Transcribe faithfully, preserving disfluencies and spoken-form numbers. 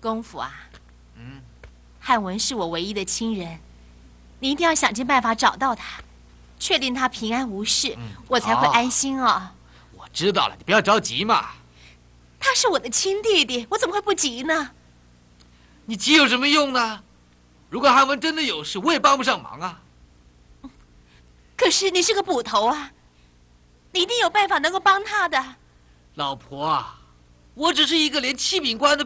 公府啊， 嗯， 汉文是我唯一的亲人，你一定要想尽办法找到他，确定他平安无事， 嗯我才会好安心哦。 我知道了，你不要着急嘛。 他是我的亲弟弟，我怎么会不急呢？ 你急有什么用呢？如果汉文真的有事，我也帮不上忙啊。 可是你是个捕头啊，你一定有办法能够帮他的。 老婆啊，我只是一个连七品官的